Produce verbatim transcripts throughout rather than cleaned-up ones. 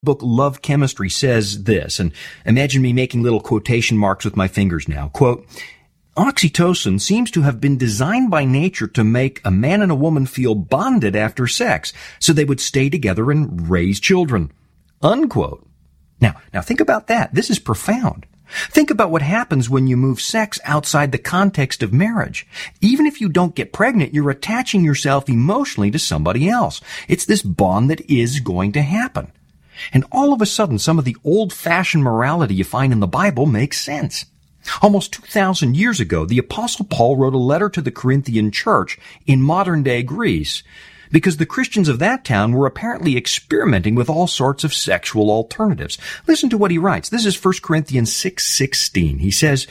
book Love Chemistry says this, and imagine me making little quotation marks with my fingers now. Quote, oxytocin seems to have been designed by nature to make a man and a woman feel bonded after sex, so they would stay together and raise children. Unquote. Now, now think about that. This is profound. Think about what happens when you move sex outside the context of marriage. Even if you don't get pregnant, you're attaching yourself emotionally to somebody else. It's this bond that is going to happen. And all of a sudden, some of the old-fashioned morality you find in the Bible makes sense. Almost two thousand years ago, the Apostle Paul wrote a letter to the Corinthian church in modern-day Greece because the Christians of that town were apparently experimenting with all sorts of sexual alternatives. Listen to what he writes. This is First Corinthians six sixteen. He says,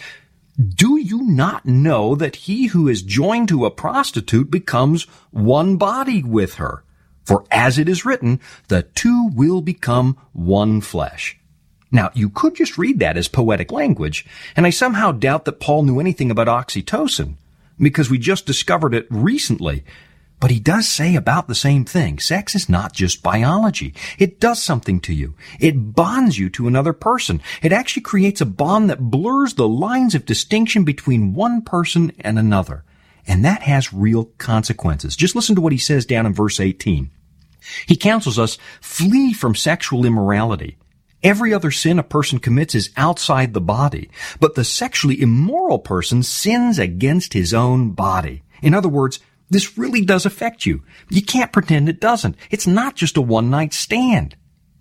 do you not know that he who is joined to a prostitute becomes one body with her? For as it is written, the two will become one flesh. Now, you could just read that as poetic language, and I somehow doubt that Paul knew anything about oxytocin, because we just discovered it recently. But he does say about the same thing. Sex is not just biology. It does something to you. It bonds you to another person. It actually creates a bond that blurs the lines of distinction between one person and another. And that has real consequences. Just listen to what he says down in verse eighteen. He counsels us, flee from sexual immorality. Every other sin a person commits is outside the body, but the sexually immoral person sins against his own body. In other words, this really does affect you. You can't pretend it doesn't. It's not just a one-night stand.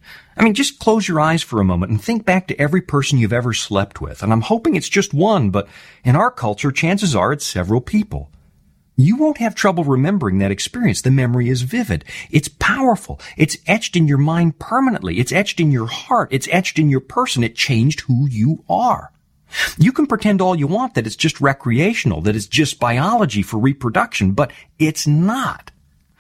I mean, just close your eyes for a moment and think back to every person you've ever slept with. And I'm hoping it's just one, but in our culture, chances are it's several people. You won't have trouble remembering that experience. The memory is vivid. It's powerful. It's etched in your mind permanently. It's etched in your heart. It's etched in your person. It changed who you are. You can pretend all you want that it's just recreational, that it's just biology for reproduction, but it's not.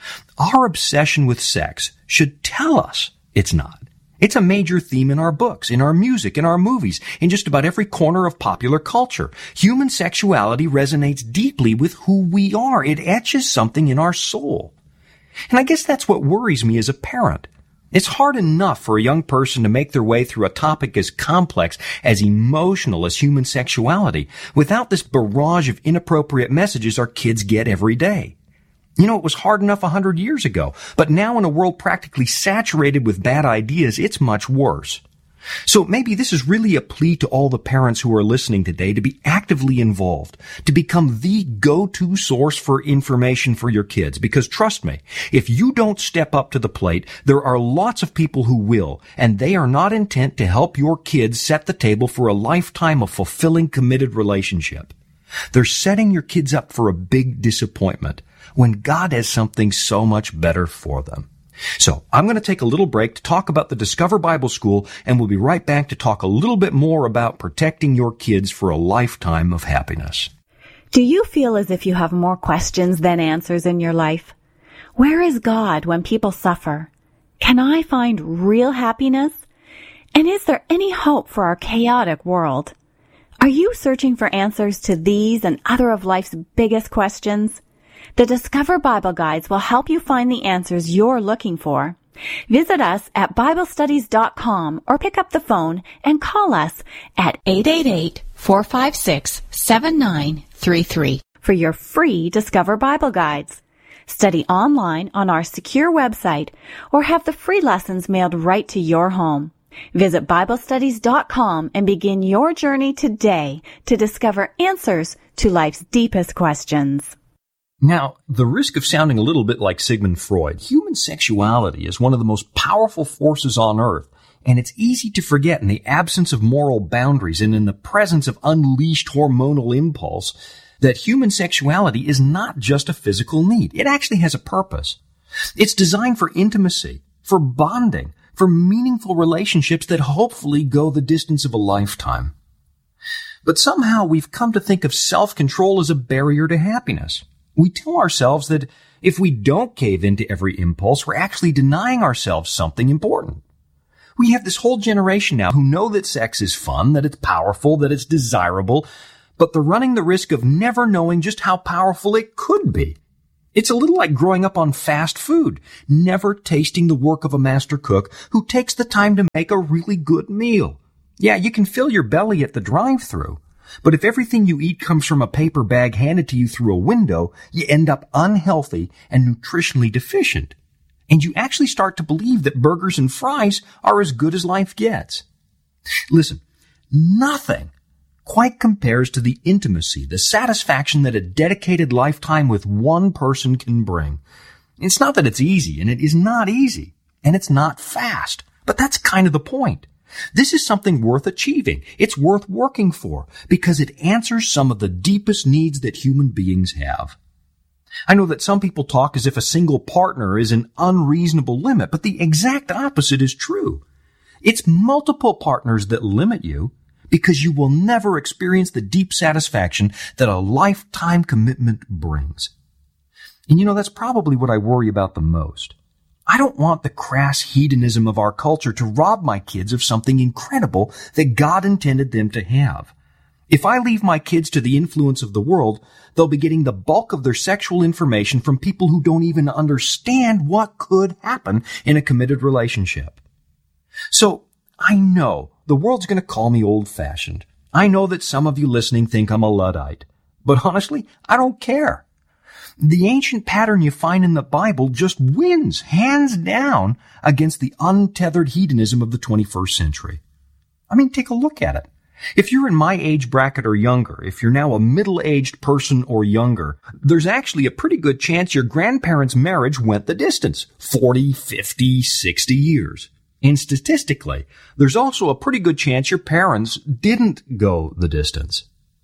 Our obsession with sex should tell us it's not. It's a major theme in our books, in our music, in our movies, in just about every corner of popular culture. Human sexuality resonates deeply with who we are. It etches something in our soul. And I guess that's what worries me as a parent. It's hard enough for a young person to make their way through a topic as complex, as emotional as human sexuality, without this barrage of inappropriate messages our kids get every day. You know, it was hard enough a hundred years ago, but now in a world practically saturated with bad ideas, it's much worse. So maybe this is really a plea to all the parents who are listening today to be actively involved, to become the go-to source for information for your kids. Because trust me, if you don't step up to the plate, there are lots of people who will, and they are not intent to help your kids set the table for a lifetime of fulfilling, committed relationship. They're setting your kids up for a big disappointment when God has something so much better for them. So I'm going to take a little break to talk about the Discover Bible School, and we'll be right back to talk a little bit more about protecting your kids for a lifetime of happiness. Do you feel as if you have more questions than answers in your life? Where is God when people suffer? Can I find real happiness? And is there any hope for our chaotic world? Are you searching for answers to these and other of life's biggest questions? The Discover Bible Guides will help you find the answers you're looking for. Visit us at Bible Studies dot com or pick up the phone and call us at eight eight eight, four five six, seven nine three three for your free Discover Bible Guides. Study online on our secure website or have the free lessons mailed right to your home. Visit Bible Studies dot com and begin your journey today to discover answers to life's deepest questions. Now, the risk of sounding a little bit like Sigmund Freud, human sexuality is one of the most powerful forces on earth, and it's easy to forget in the absence of moral boundaries and in the presence of unleashed hormonal impulse that human sexuality is not just a physical need. It actually has a purpose. It's designed for intimacy, for bonding, for meaningful relationships that hopefully go the distance of a lifetime. But somehow we've come to think of self-control as a barrier to happiness. We tell ourselves that if we don't cave into every impulse, we're actually denying ourselves something important. We have this whole generation now who know that sex is fun, that it's powerful, that it's desirable, but they're running the risk of never knowing just how powerful it could be. It's a little like growing up on fast food, never tasting the work of a master cook who takes the time to make a really good meal. Yeah, you can fill your belly at the drive-thru, but if everything you eat comes from a paper bag handed to you through a window, you end up unhealthy and nutritionally deficient. And you actually start to believe that burgers and fries are as good as life gets. Listen, nothing quite compares to the intimacy, the satisfaction that a dedicated lifetime with one person can bring. It's not that it's easy, and it is not easy, and it's not fast, but that's kind of the point. This is something worth achieving. It's worth working for, because it answers some of the deepest needs that human beings have. I know that some people talk as if a single partner is an unreasonable limit, but the exact opposite is true. It's multiple partners that limit you, because you will never experience the deep satisfaction that a lifetime commitment brings. And you know, that's probably what I worry about the most. I don't want the crass hedonism of our culture to rob my kids of something incredible that God intended them to have. If I leave my kids to the influence of the world, they'll be getting the bulk of their sexual information from people who don't even understand what could happen in a committed relationship. So, I know the world's going to call me old-fashioned. I know that some of you listening think I'm a Luddite. But honestly, I don't care. The ancient pattern you find in the Bible just wins, hands down, against the untethered hedonism of the twenty-first century. I mean, take a look at it. If you're in my age bracket or younger, if you're now a middle-aged person or younger, there's actually a pretty good chance your grandparents' marriage went the distance, forty, fifty, sixty years. And statistically, there's also a pretty good chance your parents didn't go the distance.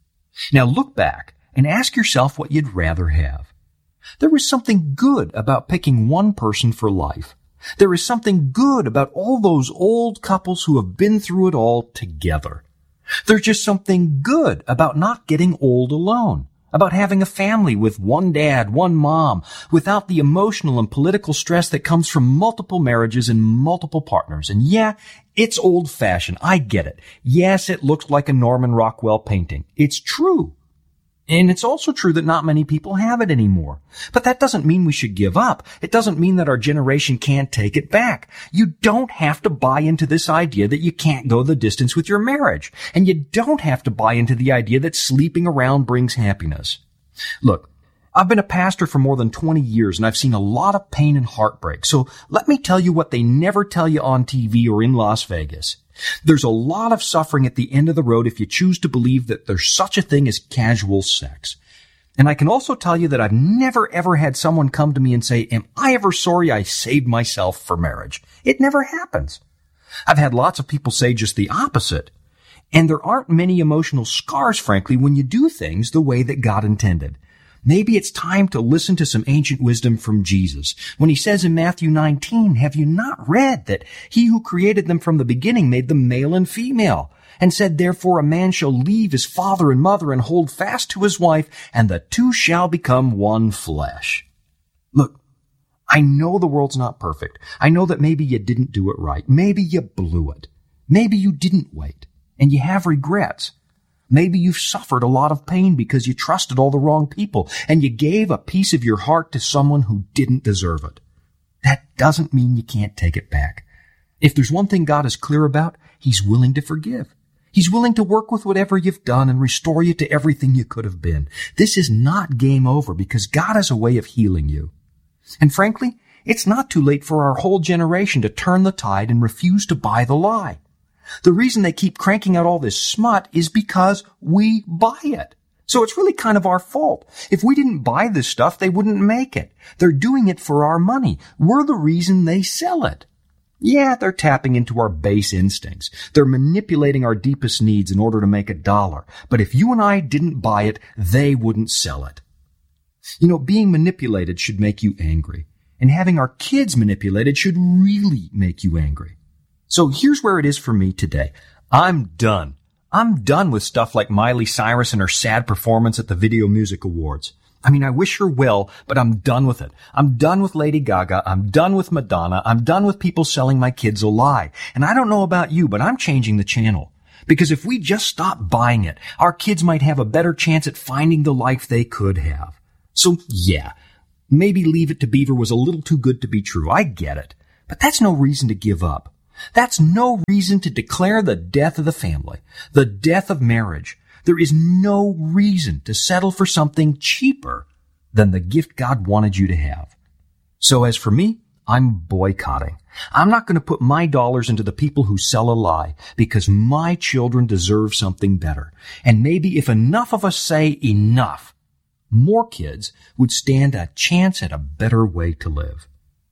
Now look back and ask yourself what you'd rather have. There is something good about picking one person for life. There is something good about all those old couples who have been through it all together. There's just something good about not getting old alone, about having a family with one dad, one mom, without the emotional and political stress that comes from multiple marriages and multiple partners. And yeah, it's old-fashioned. I get it. Yes, it looks like a Norman Rockwell painting. It's true. And it's also true that not many people have it anymore. But that doesn't mean we should give up. It doesn't mean that our generation can't take it back. You don't have to buy into this idea that you can't go the distance with your marriage. And you don't have to buy into the idea that sleeping around brings happiness. Look, I've been a pastor for more than twenty years, and I've seen a lot of pain and heartbreak. So let me tell you what they never tell you on T V or in Las Vegas. There's a lot of suffering at the end of the road if you choose to believe that there's such a thing as casual sex. And I can also tell you that I've never ever had someone come to me and say, am I ever sorry I saved myself for marriage? It never happens. I've had lots of people say just the opposite. And there aren't many emotional scars, frankly, when you do things the way that God intended. Maybe it's time to listen to some ancient wisdom from Jesus when he says in Matthew nineteen, have you not read that he who created them from the beginning made them male and female, and said, therefore a man shall leave his father and mother and hold fast to his wife, and the two shall become one flesh. Look, I know the world's not perfect. I know that maybe you didn't do it right. Maybe you blew it. Maybe you didn't wait, and you have regrets. Maybe you've suffered a lot of pain because you trusted all the wrong people and you gave a piece of your heart to someone who didn't deserve it. That doesn't mean you can't take it back. If there's one thing God is clear about, he's willing to forgive. He's willing to work with whatever you've done and restore you to everything you could have been. This is not game over because God has a way of healing you. And frankly, it's not too late for our whole generation to turn the tide and refuse to buy the lie. The reason they keep cranking out all this smut is because we buy it. So it's really kind of our fault. If we didn't buy this stuff, they wouldn't make it. They're doing it for our money. We're the reason they sell it. Yeah, they're tapping into our base instincts. They're manipulating our deepest needs in order to make a dollar. But if you and I didn't buy it, they wouldn't sell it. You know, being manipulated should make you angry. And having our kids manipulated should really make you angry. So here's where it is for me today. I'm done. I'm done with stuff like Miley Cyrus and her sad performance at the Video Music Awards. I mean, I wish her well, but I'm done with it. I'm done with Lady Gaga. I'm done with Madonna. I'm done with people selling my kids a lie. And I don't know about you, but I'm changing the channel. Because if we just stop buying it, our kids might have a better chance at finding the life they could have. So yeah, Maybe Leave It to Beaver was a little too good to be true. I get it. But that's no reason to give up. That's no reason to declare the death of the family, the death of marriage. There is no reason to settle for something cheaper than the gift God wanted you to have. So as for me, I'm boycotting. I'm not going to put my dollars into the people who sell a lie because my children deserve something better. And maybe if enough of us say enough, more kids would stand a chance at a better way to live.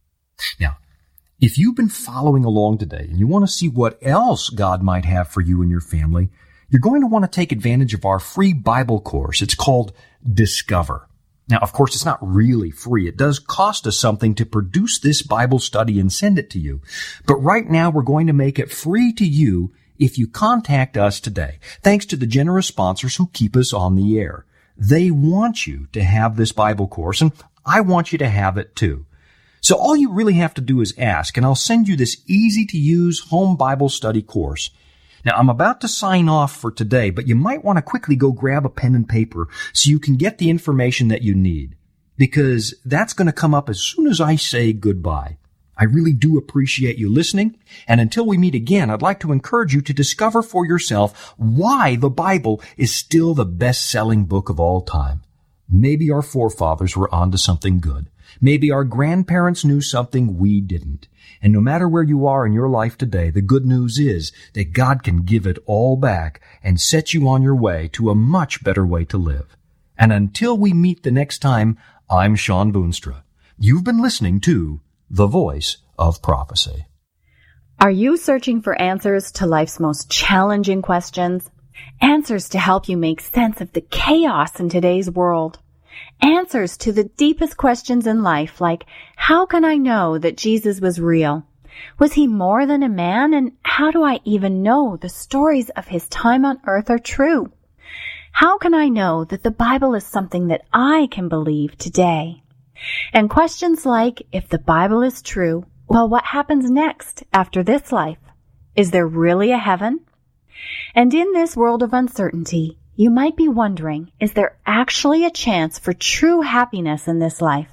Now, if you've been following along today and you want to see what else God might have for you and your family, you're going to want to take advantage of our free Bible course. It's called Discover. Now, of course, it's not really free. It does cost us something to produce this Bible study and send it to you. But right now, we're going to make it free to you if you contact us today, thanks to the generous sponsors who keep us on the air. They want you to have this Bible course, and I want you to have it too. So all you really have to do is ask, and I'll send you this easy-to-use home Bible study course. Now, I'm about to sign off for today, but you might want to quickly go grab a pen and paper so you can get the information that you need, because that's going to come up as soon as I say goodbye. I really do appreciate you listening, and until we meet again, I'd like to encourage you to discover for yourself why the Bible is still the best-selling book of all time. Maybe our forefathers were onto something good. Maybe our grandparents knew something we didn't. And no matter where you are in your life today, the good news is that God can give it all back and set you on your way to a much better way to live. And until we meet the next time, I'm Sean Boonstra. You've been listening to The Voice of Prophecy. Are you searching for answers to life's most challenging questions? Answers to help you make sense of the chaos in today's world? Answers to the deepest questions in life, like, how can I know that Jesus was real? Was he more than a man? And how do I even know the stories of his time on earth are true? How can I know that the Bible is something that I can believe today? And questions like, if the Bible is true, well, what happens next after this life? Is there really a heaven? And in this world of uncertainty, you might be wondering, is there actually a chance for true happiness in this life?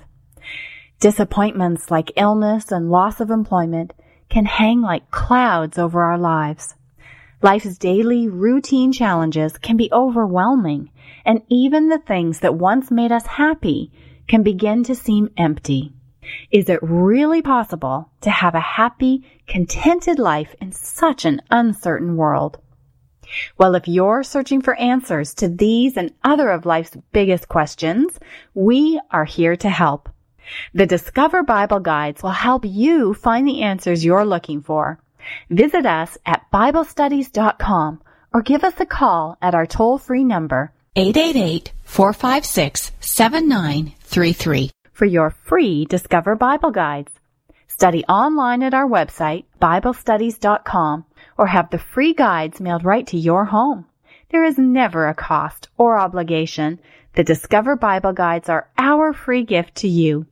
Disappointments like illness and loss of employment can hang like clouds over our lives. Life's daily routine challenges can be overwhelming, and even the things that once made us happy can begin to seem empty. Is it really possible to have a happy, contented life in such an uncertain world? Well, if you're searching for answers to these and other of life's biggest questions, we are here to help. The Discover Bible Guides will help you find the answers you're looking for. Visit us at Bible Studies dot com or give us a call at our toll-free number, eight eight eight, four five six, seven nine three three, for your free Discover Bible Guides. Study online at our website, Bible Studies dot com, or have the free guides mailed right to your home. There is never a cost or obligation. The Discover Bible Guides are our free gift to you.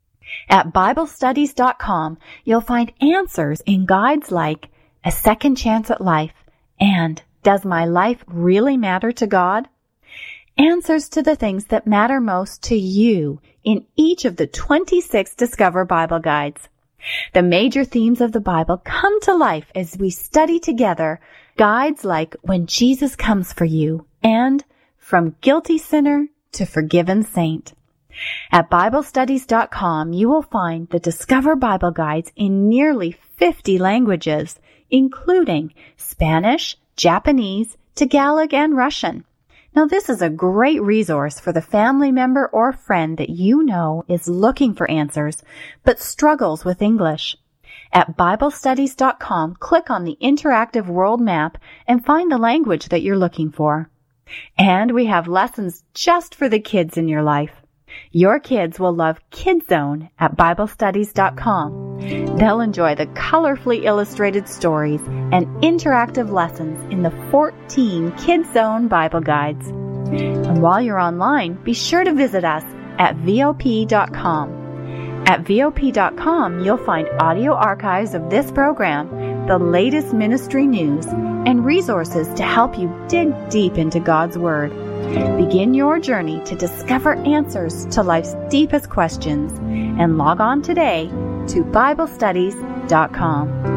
At Bible Studies dot com, you'll find answers in guides like A Second Chance at Life and Does My Life Really Matter to God? Answers to the things that matter most to you in each of the twenty-six Discover Bible Guides. The major themes of the Bible come to life as we study together guides like When Jesus Comes for You and From Guilty Sinner to Forgiven Saint. At Bible Studies dot com, you will find the Discover Bible Guides in nearly fifty languages, including Spanish, Japanese, Tagalog, and Russian. Now, this is a great resource for the family member or friend that you know is looking for answers but struggles with English. At Bible Studies dot com, click on the interactive world map and find the language that you're looking for. And we have lessons just for the kids in your life. Your kids will love Kid Zone at Bible Studies dot com. They'll enjoy the colorfully illustrated stories and interactive lessons in the fourteen Kid Zone Bible Guides. And while you're online, be sure to visit us at V O P dot com. At V O P dot com, you'll find audio archives of this program, the latest ministry news, and resources to help you dig deep into God's Word. Begin your journey to discover answers to life's deepest questions and log on today to Bible Studies dot com.